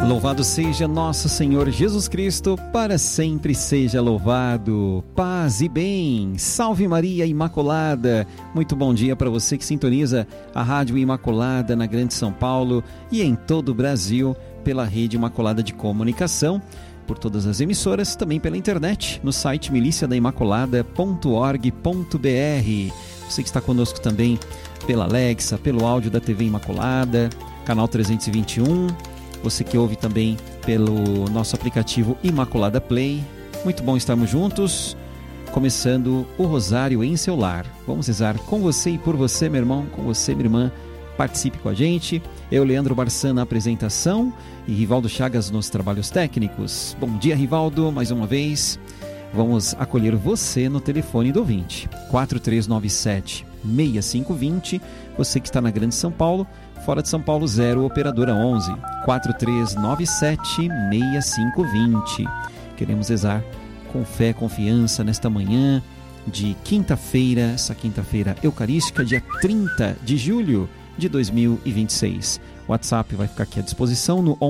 Louvado seja nosso Senhor Jesus Cristo, para sempre seja louvado. Paz e bem, salve Maria Imaculada. Muito bom dia para você que sintoniza a Rádio Imaculada na Grande São Paulo e em todo o Brasil pela Rede Imaculada de Comunicação, por todas as emissoras, também pela internet, no site miliciadaimmaculada.org.br. Você que está conosco também pela Alexa, pelo áudio da TV Imaculada, canal 321. Você que ouve também pelo nosso aplicativo Imaculada Play. Muito bom estarmos juntos, começando o Rosário em seu lar. Vamos rezar com você e por você, meu irmão, com você, minha irmã. Participe com a gente. Eu, Leandro Barçan, na apresentação e Rivaldo Chagas nos trabalhos técnicos. Bom dia, Rivaldo, mais uma vez. Vamos acolher você no telefone do ouvinte, 4397-6520. Você que está na Grande São Paulo, fora de São Paulo, 0, operadora 11, 4397-6520. Queremos rezar com fé, confiança nesta manhã de quinta-feira, essa quinta-feira eucarística, dia 30 de julho de 2026. O WhatsApp vai ficar aqui à disposição no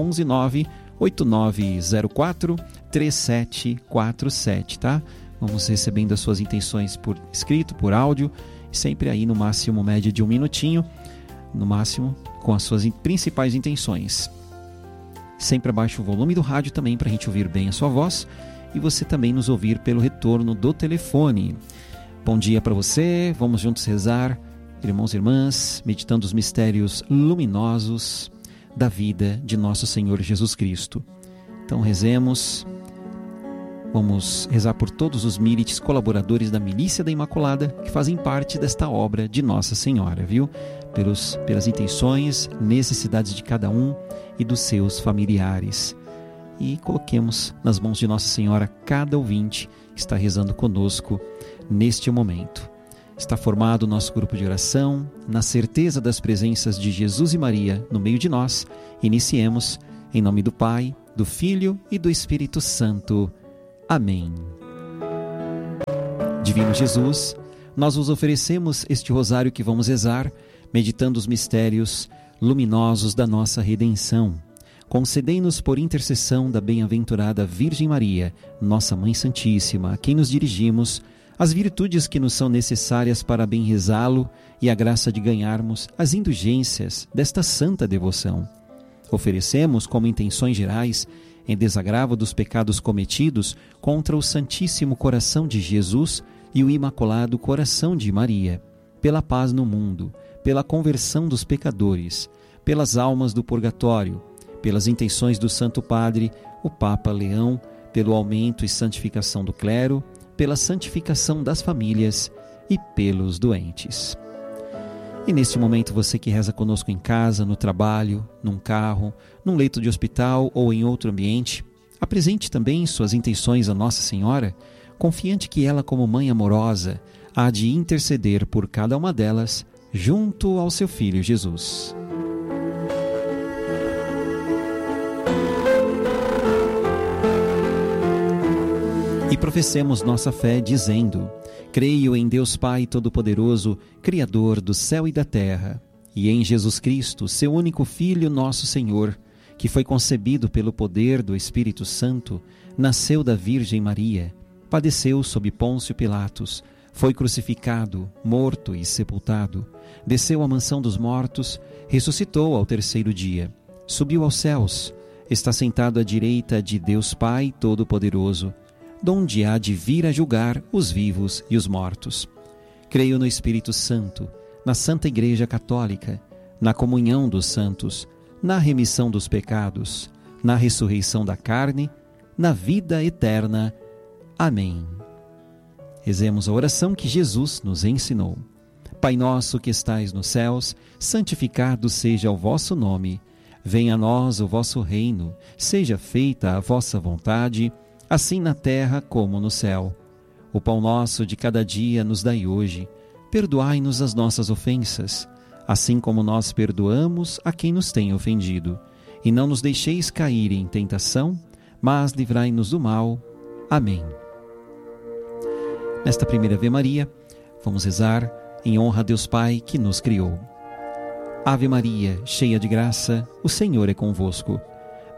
119-8904-3747, tá? Vamos recebendo as suas intenções por escrito, por áudio, sempre aí no máximo média de 1 minutinho, no máximo, com as suas principais intenções. Sempre abaixe o volume do rádio também para a gente ouvir bem a sua voz e você também nos ouvir pelo retorno do telefone. Bom dia para você, vamos juntos rezar, irmãos e irmãs, meditando os mistérios luminosos da vida de nosso Senhor Jesus Cristo. Então rezemos, vamos rezar por todos os mírites colaboradores da Milícia da Imaculada que fazem parte desta obra de Nossa Senhora, viu? Pelas intenções, necessidades de cada um e dos seus familiares. E coloquemos nas mãos de Nossa Senhora cada ouvinte que está rezando conosco neste momento. Está formado o nosso grupo de oração, na certeza das presenças de Jesus e Maria no meio de nós. Iniciemos em nome do Pai, do Filho e do Espírito Santo. Amém. Divino Jesus, nós vos oferecemos este rosário que vamos rezar, meditando os mistérios luminosos da nossa redenção. Concedei-nos por intercessão da bem-aventurada Virgem Maria, nossa Mãe Santíssima, a quem nos dirigimos, as virtudes que nos são necessárias para bem rezá-lo e a graça de ganharmos as indulgências desta santa devoção. Oferecemos como intenções gerais, em desagravo dos pecados cometidos contra o Santíssimo Coração de Jesus e o Imaculado Coração de Maria, pela paz no mundo, pela conversão dos pecadores, pelas almas do purgatório, pelas intenções do Santo Padre, o Papa Leão, pelo aumento e santificação do clero, pela santificação das famílias e pelos doentes. E neste momento, você que reza conosco em casa, no trabalho, num carro, num leito de hospital ou em outro ambiente, apresente também suas intenções a Nossa Senhora, confiante que ela, como mãe amorosa, há de interceder por cada uma delas junto ao seu Filho Jesus. E professemos nossa fé dizendo: creio em Deus Pai Todo-Poderoso, Criador do céu e da terra, e em Jesus Cristo, seu único Filho, nosso Senhor, que foi concebido pelo poder do Espírito Santo, nasceu da Virgem Maria, padeceu sob Pôncio Pilatos, foi crucificado, morto e sepultado, desceu à mansão dos mortos, ressuscitou ao terceiro dia, subiu aos céus, está sentado à direita de Deus Pai Todo-Poderoso, donde há de vir a julgar os vivos e os mortos. Creio no Espírito Santo, na Santa Igreja Católica, na comunhão dos santos, na remissão dos pecados, na ressurreição da carne, na vida eterna. Amém. Rezemos a oração que Jesus nos ensinou. Pai nosso que estais nos céus, santificado seja o vosso nome. Venha a nós o vosso reino, seja feita a vossa vontade, assim na terra como no céu. O pão nosso de cada dia nos dai hoje. Perdoai-nos as nossas ofensas, assim como nós perdoamos a quem nos tem ofendido. E não nos deixeis cair em tentação, mas livrai-nos do mal. Amém. Nesta primeira Ave Maria, vamos rezar em honra a Deus Pai que nos criou. Ave Maria, cheia de graça, o Senhor é convosco.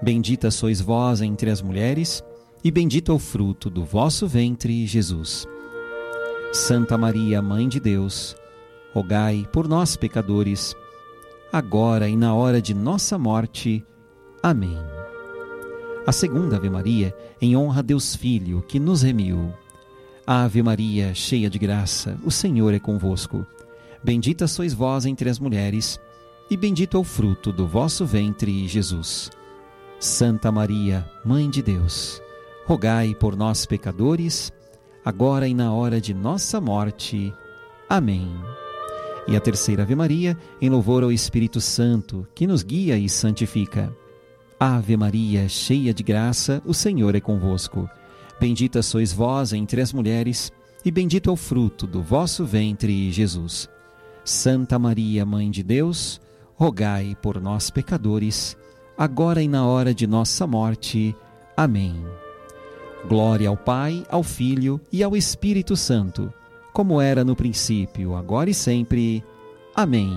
Bendita sois vós entre as mulheres, e bendito é o fruto do vosso ventre, Jesus. Santa Maria, Mãe de Deus, rogai por nós, pecadores, agora e na hora de nossa morte. Amém. A segunda Ave Maria, em honra a Deus Filho, que nos remiu. Ave Maria, cheia de graça, o Senhor é convosco. Bendita sois vós entre as mulheres, e bendito é o fruto do vosso ventre, Jesus. Santa Maria, Mãe de Deus, rogai por nós, pecadores, agora e na hora de nossa morte. Amém. E a terceira Ave Maria, em louvor ao Espírito Santo, que nos guia e santifica. Ave Maria, cheia de graça, o Senhor é convosco. Bendita sois vós entre as mulheres, e bendito é o fruto do vosso ventre, Jesus. Santa Maria, Mãe de Deus, rogai por nós, pecadores, agora e na hora de nossa morte. Amém. Glória ao Pai, ao Filho e ao Espírito Santo, como era no princípio, agora e sempre. Amém.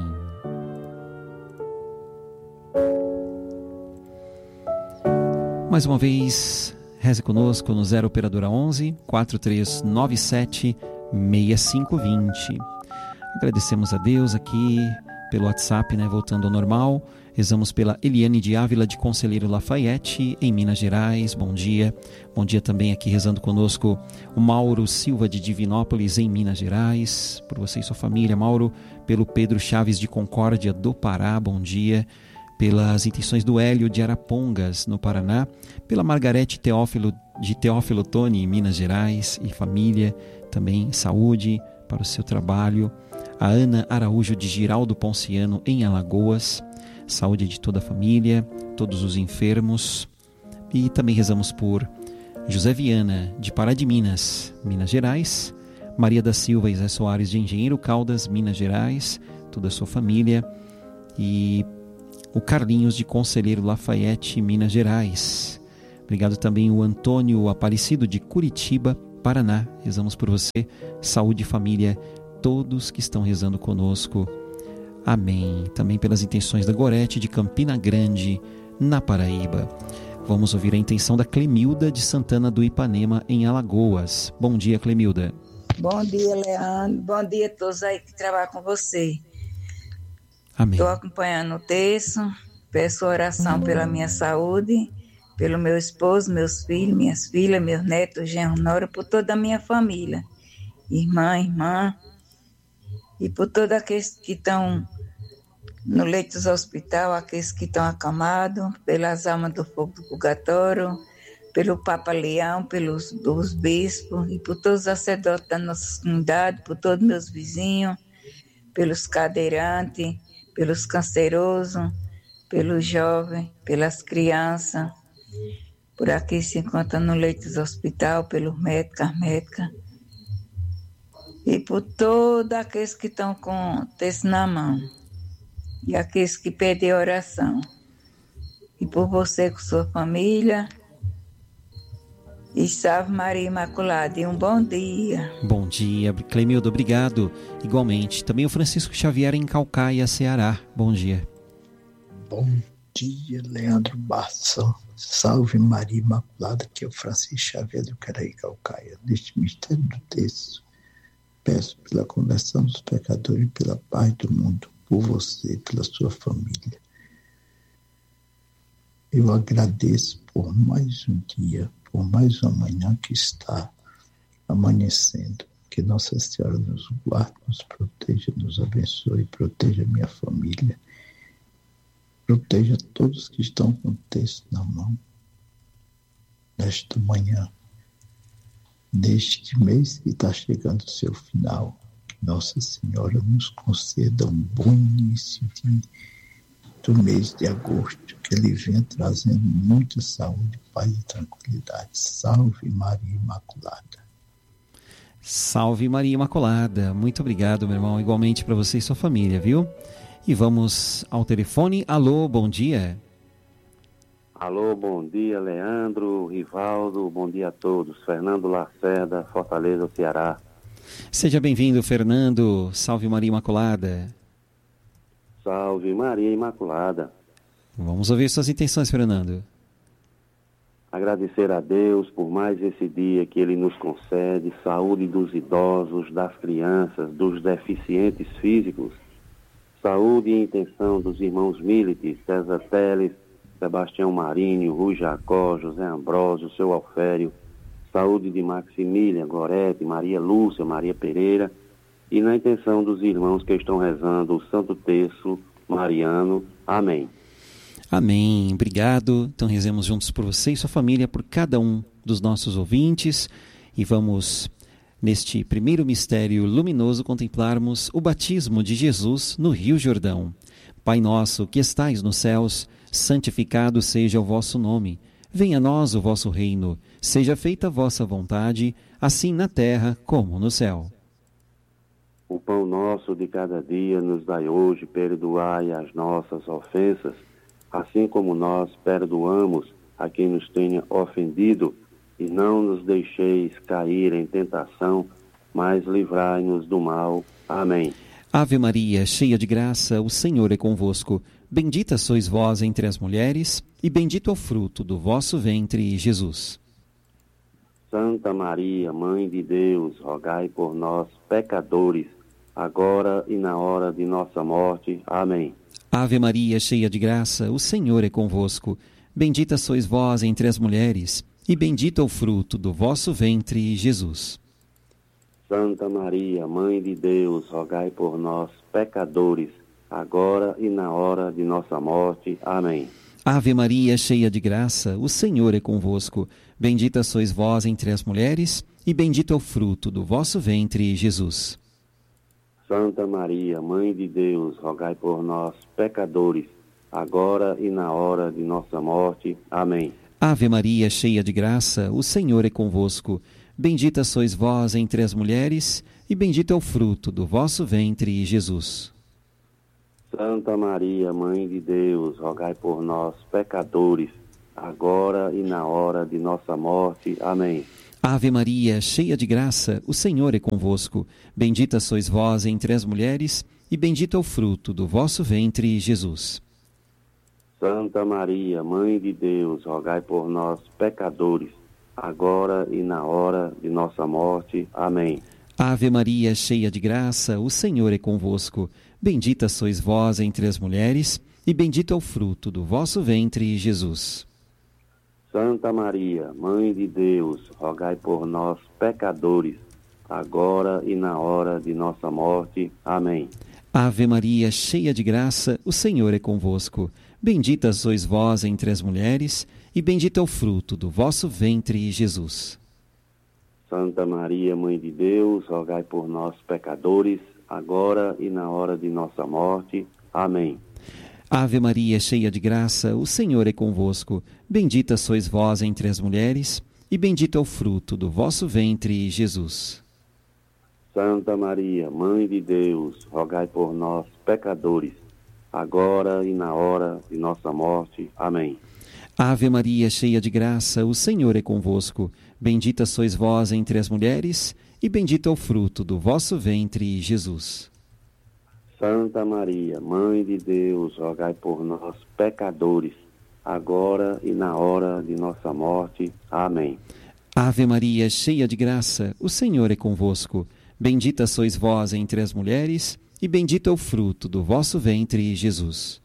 Mais uma vez, reze conosco no 0 Operadora 11 4397 6520. Agradecemos a Deus aqui pelo WhatsApp, voltando ao normal. Rezamos pela Eliane de Ávila de Conselheiro Lafayette, em Minas Gerais. Bom dia. Bom dia também aqui rezando conosco o Mauro Silva de Divinópolis, em Minas Gerais. Por você e sua família, Mauro. Pelo Pedro Chaves de Concórdia do Pará. Bom dia. Pelas intenções do Hélio de Arapongas, no Paraná. Pela Margarete Teófilo de Teófilo Otoni, em Minas Gerais, e família. Também saúde para o seu trabalho. A Ana Araújo de Giraldo Ponciano, em Alagoas. Saúde de toda a família, todos os enfermos. E também rezamos por José Viana, de Pará de Minas, Minas Gerais. Maria da Silva e Zé Soares de Engenheiro Caldas, Minas Gerais, toda a sua família. E o Carlinhos de Conselheiro Lafayette, Minas Gerais. Obrigado também o Antônio Aparecido de Curitiba, Paraná. Rezamos por você, saúde e família, todos que estão rezando conosco. Amém. Também pelas intenções da Gorete de Campina Grande, na Paraíba. Vamos ouvir a intenção da Clemilda de Santana do Ipanema, em Alagoas. Bom dia, Clemilda. Bom dia, Leandro. Bom dia a todos aí que trabalham com você. Amém. Estou acompanhando o texto. Peço oração pela minha saúde, pelo meu esposo, meus filhos, minhas filhas, meus netos, genro, nora, por toda a minha família. Irmã. E por todos aqueles que estão no leito do hospital, aqueles que estão acamados, pelas almas do fogo do purgatório, pelo Papa Leão, pelos bispos e por todos os sacerdotes da nossa comunidade, por todos meus vizinhos, pelos cadeirantes, pelos cancerosos, pelos jovens, pelas crianças, por aqueles que se encontram no leito do hospital, pelos médicos, as médicas, e por todos aqueles que estão com o texto na mão. E aqueles que pedem oração. E por você com sua família. E salve Maria Imaculada. E um bom dia. Bom dia, Clemildo, obrigado. Igualmente. Também o Francisco Xavier em Caucaia, Ceará. Bom dia. Bom dia, Leandro Barça. Salve Maria Imaculada, que é o Francisco Xavier do Caraí, Caucaia. Neste mistério do texto, peço pela conversão dos pecadores e pela paz do mundo, por você, pela sua família. Eu agradeço por mais um dia, por mais uma manhã que está amanhecendo. Que Nossa Senhora nos guarde, nos proteja, nos abençoe, proteja minha família. Proteja todos que estão com o texto na mão. Nesta manhã, neste mês que está chegando ao seu final, que Nossa Senhora nos conceda um bom início do mês de agosto, que Ele venha trazendo muita saúde, paz e tranquilidade. Salve Maria Imaculada. Salve Maria Imaculada. Muito obrigado, meu irmão. Igualmente para você e sua família, viu? E vamos ao telefone. Alô, bom dia. Alô, bom dia, Leandro, Rivaldo, bom dia a todos. Fernando Lacerda, Fortaleza, Ceará. Seja bem-vindo, Fernando. Salve Maria Imaculada. Salve Maria Imaculada. Vamos ouvir suas intenções, Fernando. Agradecer a Deus por mais esse dia que Ele nos concede, saúde dos idosos, das crianças, dos deficientes físicos, saúde e intenção dos irmãos Milites, César Teles, Sebastião Marinho, Rui Jacó, José Ambrósio, seu Alfério, saúde de Maximília, Gorete, Maria Lúcia, Maria Pereira, e na intenção dos irmãos que estão rezando o Santo Terço Mariano. Amém. Amém. Obrigado. Então rezemos juntos por você e sua família, por cada um dos nossos ouvintes, e vamos, neste primeiro mistério luminoso, contemplarmos o batismo de Jesus no Rio Jordão. Pai nosso, que estais nos céus, santificado seja o vosso nome. Venha a nós o vosso reino. Seja feita a vossa vontade, assim na terra como no céu. O pão nosso de cada dia nos dai hoje, perdoai as nossas ofensas, assim como nós perdoamos a quem nos tenha ofendido, e não nos deixeis cair em tentação, mas livrai-nos do mal. Amém. Ave Maria, cheia de graça, o Senhor é convosco. Bendita sois vós entre as mulheres, e bendito é o fruto do vosso ventre, Jesus. Santa Maria, Mãe de Deus, rogai por nós, pecadores, agora e na hora de nossa morte. Amém. Ave Maria, cheia de graça, o Senhor é convosco. Bendita sois vós entre as mulheres, e bendito é o fruto do vosso ventre, Jesus. Santa Maria, Mãe de Deus, rogai por nós, pecadores, agora e na hora de nossa morte. Amém. Ave Maria, cheia de graça, o Senhor é convosco. Bendita sois vós entre as mulheres, e bendito é o fruto do vosso ventre, Jesus. Santa Maria, Mãe de Deus, rogai por nós, pecadores, agora e na hora de nossa morte. Amém. Ave Maria, cheia de graça, o Senhor é convosco. Bendita sois vós entre as mulheres, e bendito é o fruto do vosso ventre, Jesus. Santa Maria, Mãe de Deus, rogai por nós, pecadores, agora e na hora de nossa morte. Amém. Ave Maria, cheia de graça, o Senhor é convosco. Bendita sois vós entre as mulheres, e bendito é o fruto do vosso ventre, Jesus. Santa Maria, Mãe de Deus, rogai por nós, pecadores, agora e na hora de nossa morte. Amém. Ave Maria, cheia de graça, o Senhor é convosco. Bendita sois vós entre as mulheres, e bendito é o fruto do vosso ventre, Jesus. Santa Maria, Mãe de Deus, rogai por nós, pecadores, agora e na hora de nossa morte. Amém. Ave Maria, cheia de graça, o Senhor é convosco. Bendita sois vós entre as mulheres, e bendito é o fruto do vosso ventre, Jesus. Santa Maria, Mãe de Deus, rogai por nós, pecadores, agora e na hora de nossa morte. Amém. Ave Maria, cheia de graça, o Senhor é convosco. Bendita sois vós entre as mulheres, e bendito é o fruto do vosso ventre, Jesus. Santa Maria, Mãe de Deus, rogai por nós, pecadores, agora e na hora de nossa morte. Amém. Ave Maria, cheia de graça, o Senhor é convosco. Bendita sois vós entre as mulheres, e bendito é o fruto do vosso ventre, Jesus. Santa Maria, Mãe de Deus, rogai por nós, pecadores, agora e na hora de nossa morte. Amém. Ave Maria, cheia de graça, o Senhor é convosco. Bendita sois vós entre as mulheres, e bendito é o fruto do vosso ventre, Jesus.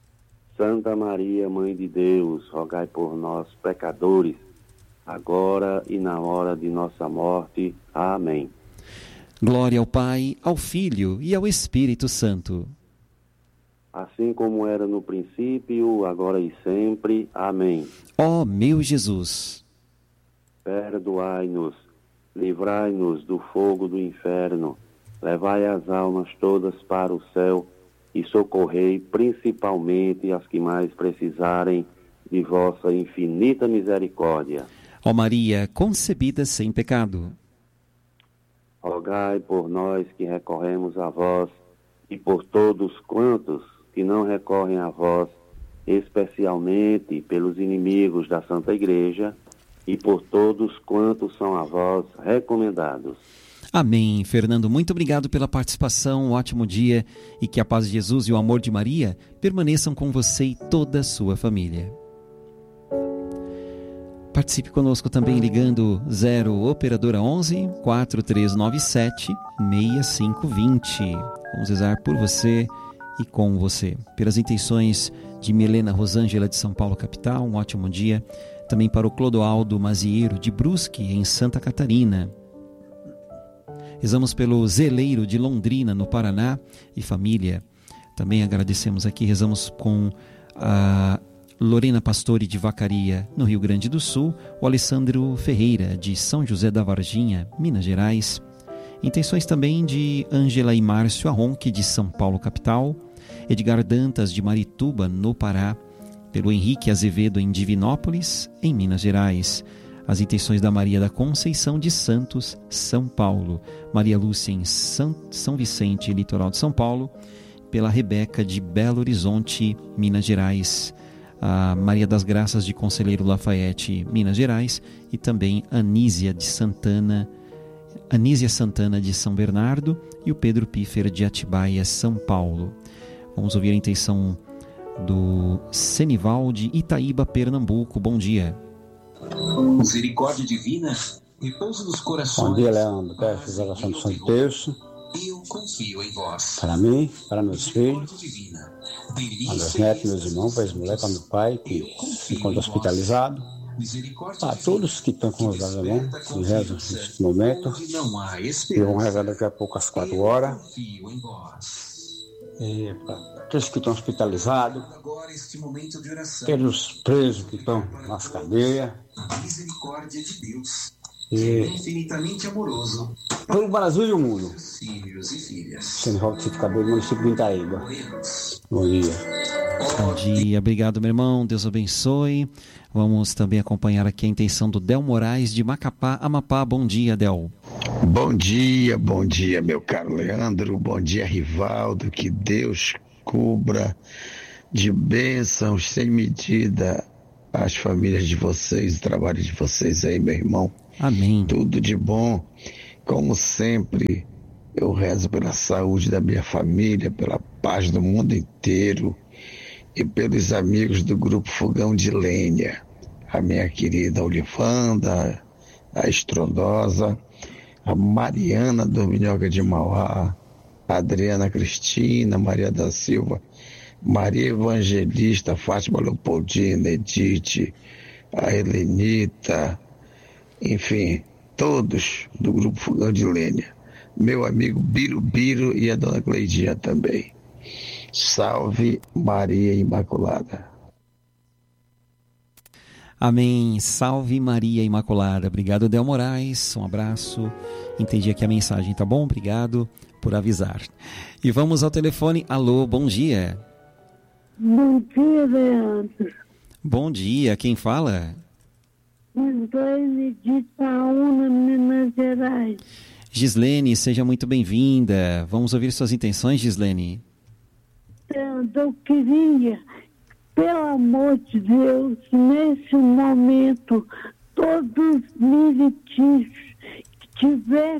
Santa Maria, Mãe de Deus, rogai por nós, pecadores, agora e na hora de nossa morte. Amém. Glória ao Pai, ao Filho e ao Espírito Santo. Assim como era no princípio, agora e sempre. Amém. Ó meu Jesus, perdoai-nos, livrai-nos do fogo do inferno, levai as almas todas para o céu e socorrei principalmente as que mais precisarem de vossa infinita misericórdia. Ó Maria, concebida sem pecado, rogai por nós que recorremos a vós e por todos quantos que não recorrem a vós, especialmente pelos inimigos da Santa Igreja e por todos quantos são a vós recomendados. Amém. Fernando, muito obrigado pela participação, um ótimo dia e que a paz de Jesus e o amor de Maria permaneçam com você e toda a sua família. Participe conosco também ligando 0 operadora 11 4397 6520. Vamos rezar por você e com você. Pelas intenções de Milena Rosângela de São Paulo, capital, um ótimo dia. Também para o Clodoaldo Mazieiro de Brusque, em Santa Catarina. Rezamos pelo Zeleiro de Londrina, no Paraná, e família. Também agradecemos aqui, rezamos com a Lorena Pastore de Vacaria, no Rio Grande do Sul, o Alessandro Ferreira de São José da Varginha, Minas Gerais. Intenções também de Ângela e Márcio Arronque de São Paulo, capital, Edgar Dantas de Marituba, no Pará, pelo Henrique Azevedo em Divinópolis, em Minas Gerais. As intenções da Maria da Conceição de Santos, São Paulo, Maria Lúcia em São Vicente, litoral de São Paulo, pela Rebeca de Belo Horizonte, Minas Gerais, a Maria das Graças de Conselheiro Lafayette, Minas Gerais, e também Anísia Santana de São Bernardo e o Pedro Piffer de Atibaia, São Paulo. Vamos ouvir a intenção do Senival de Itaíba, Pernambuco. Bom dia. Misericórdia divina, repouso dos corações. Bom dia, Leandro. Peço a oração do Santo Terço. Eu confio em vós. Para mim, para meus filhos, para meus netos, meus irmãos, para as mulheres, para meu pai, que se encontra hospitalizado. Para todos que estão com os alemães, que rezam neste momento. E vão rezar daqui a pouco às 4 horas. E para todos que estão hospitalizados, pelos presos que estão nas cadeias. A misericórdia de Deus é infinitamente amoroso. Pelo Brasil e o mundo. Filhos e filhas. Senival de Citador do município de Itaíba. Bom dia. Bom dia, obrigado, meu irmão. Deus abençoe. Vamos também acompanhar aqui a intenção do Del Moraes de Macapá, Amapá. Bom dia, Del. Bom dia, meu caro Leandro. Bom dia, Rivaldo. Que Deus cubra de bênçãos sem medida as famílias de vocês, o trabalho de vocês aí, meu irmão. Amém. Tudo de bom. Como sempre, eu rezo pela saúde da minha família, pela paz do mundo inteiro e pelos amigos do Grupo Fogão de Lenha. A minha querida Olivanda, a Estrondosa, a Mariana do Minhoca de Mauá, a Adriana Cristina, Maria da Silva, Maria Evangelista, Fátima Leopoldina, Edith, a Helenita, enfim, todos do Grupo Fogão de Lenha. Meu amigo Birubiru e a dona Cleidinha também. Salve Maria Imaculada. Amém. Salve Maria Imaculada. Obrigado, Del Moraes. Um abraço. Entendi aqui a mensagem, tá bom? Obrigado por avisar. E vamos ao telefone. Alô, bom dia. Bom dia, Leandro. Bom dia. Quem fala? Gislene de Itaúna, Minas Gerais. Gislene, seja muito bem-vinda. Vamos ouvir suas intenções, Gislene. Eu queria, pelo amor de Deus, nesse momento, todos os militantes que tiver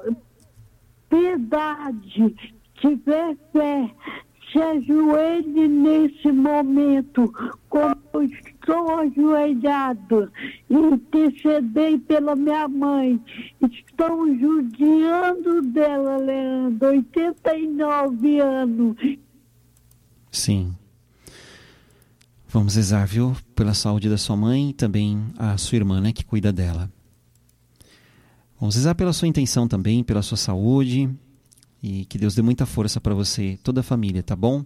piedade, tiver fé, se ajoelhe nesse momento, como eu estou ajoelhado, e intercedei pela minha mãe. Estão judiando dela, Leandro, 89 anos. Sim. Vamos rezar, viu? Pela saúde da sua mãe e também a sua irmã, né, que cuida dela. Vamos rezar pela sua intenção também, pela sua saúde. E que Deus dê muita força para você, toda a família, tá bom?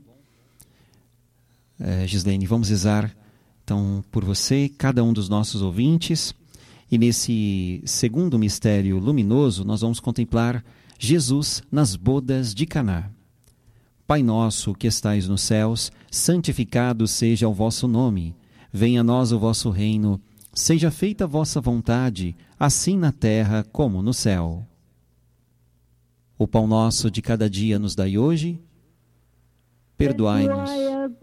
Gislene, vamos rezar então por você, cada um dos nossos ouvintes. E nesse segundo mistério luminoso, nós vamos contemplar Jesus nas bodas de Caná. Pai nosso que estais nos céus, santificado seja o vosso nome. Venha a nós o vosso reino. Seja feita a vossa vontade, assim na terra como no céu. O pão nosso de cada dia nos dai hoje. Perdoai-nos